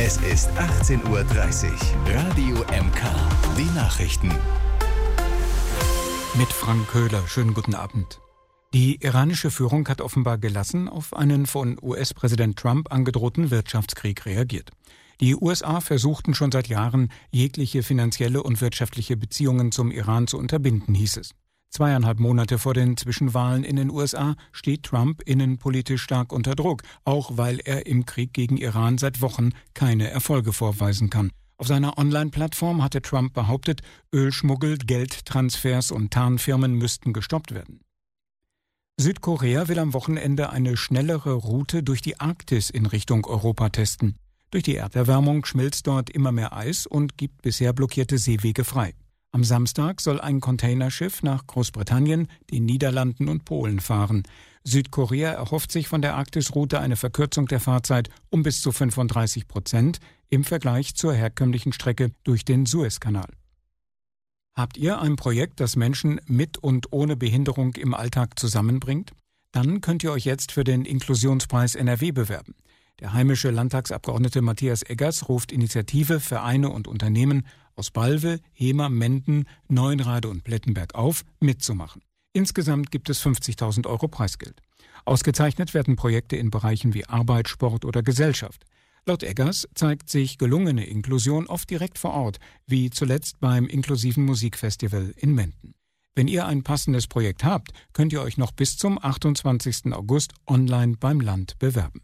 Es ist 18:30 Uhr. Radio MK. Die Nachrichten. Mit Frank Köhler. Schönen guten Abend. Die iranische Führung hat offenbar gelassen auf einen von US-Präsident Trump angedrohten Wirtschaftskrieg reagiert. Die USA versuchten schon seit Jahren, jegliche finanzielle und wirtschaftliche Beziehungen zum Iran zu unterbinden, hieß es. 2,5 Monate vor den Zwischenwahlen in den USA steht Trump innenpolitisch stark unter Druck, auch weil er im Krieg gegen Iran seit Wochen keine Erfolge vorweisen kann. Auf seiner Online-Plattform hatte Trump behauptet, Ölschmuggel, Geldtransfers und Tarnfirmen müssten gestoppt werden. Südkorea will am Wochenende eine schnellere Route durch die Arktis in Richtung Europa testen. Durch die Erderwärmung schmilzt dort immer mehr Eis und gibt bisher blockierte Seewege frei. Am Samstag soll ein Containerschiff nach Großbritannien, den Niederlanden und Polen fahren. Südkorea erhofft sich von der Arktisroute eine Verkürzung der Fahrzeit um bis zu 35% im Vergleich zur herkömmlichen Strecke durch den Suezkanal. Habt ihr ein Projekt, das Menschen mit und ohne Behinderung im Alltag zusammenbringt? Dann könnt ihr euch jetzt für den Inklusionspreis NRW bewerben. Der heimische Landtagsabgeordnete Matthias Eggers ruft Initiative, Vereine und Unternehmen aus Balve, Hemer, Menden, Neuenrade und Plettenberg auf, mitzumachen. Insgesamt gibt es 50.000 € Preisgeld. Ausgezeichnet werden Projekte in Bereichen wie Arbeit, Sport oder Gesellschaft. Laut Eggers zeigt sich gelungene Inklusion oft direkt vor Ort, wie zuletzt beim inklusiven Musikfestival in Menden. Wenn ihr ein passendes Projekt habt, könnt ihr euch noch bis zum 28. August online beim Land bewerben.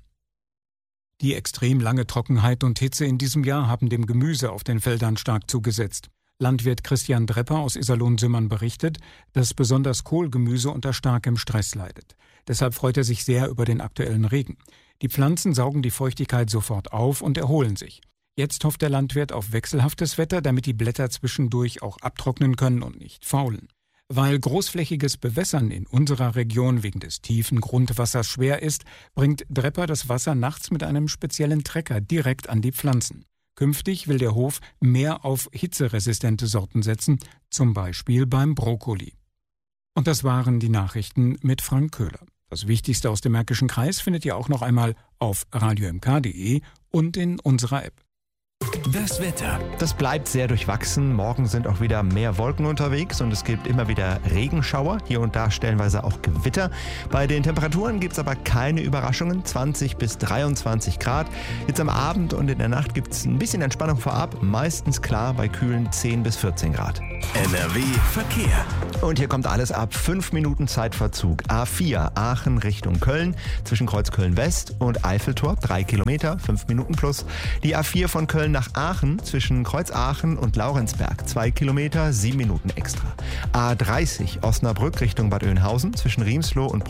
Die extrem lange Trockenheit und Hitze in diesem Jahr haben dem Gemüse auf den Feldern stark zugesetzt. Landwirt Christian Drepper aus Iserlohn-Sümmern berichtet, dass besonders Kohlgemüse unter starkem Stress leidet. Deshalb freut er sich sehr über den aktuellen Regen. Die Pflanzen saugen die Feuchtigkeit sofort auf und erholen sich. Jetzt hofft der Landwirt auf wechselhaftes Wetter, damit die Blätter zwischendurch auch abtrocknen können und nicht faulen. Weil großflächiges Bewässern in unserer Region wegen des tiefen Grundwassers schwer ist, bringt Drepper das Wasser nachts mit einem speziellen Trecker direkt an die Pflanzen. Künftig will der Hof mehr auf hitzeresistente Sorten setzen, zum Beispiel beim Brokkoli. Und das waren die Nachrichten mit Frank Köhler. Das Wichtigste aus dem Märkischen Kreis findet ihr auch noch einmal auf radiomk.de und in unserer App. Das Wetter. Das bleibt sehr durchwachsen. Morgen sind auch wieder mehr Wolken unterwegs und es gibt immer wieder Regenschauer, hier und da stellenweise auch Gewitter. Bei den Temperaturen gibt es aber keine Überraschungen, 20 bis 23 Grad. Jetzt am Abend und in der Nacht gibt es ein bisschen Entspannung vorab, meistens klar bei kühlen 10 bis 14 Grad. NRW Verkehr. Und hier kommt alles ab 5 Minuten Zeitverzug. A4 Aachen Richtung Köln, zwischen Kreuzköln West und Eiffeltor, 3 Kilometer, 5 Minuten plus. Die A4 von Köln nach Aachen, zwischen Kreuz Aachen und Laurenzberg, 2 Kilometer, 7 Minuten extra. A30 Osnabrück Richtung Bad Oeynhausen, zwischen Riemsloh und